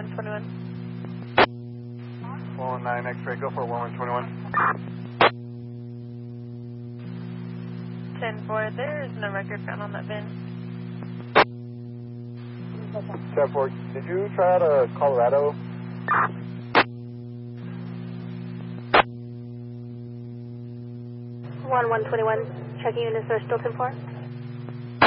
1121. 119 X-ray, go for 1121. 10-4, there is no record found on that VIN. 10-4, did you try out a Colorado? 1121, checking units are still 10-4.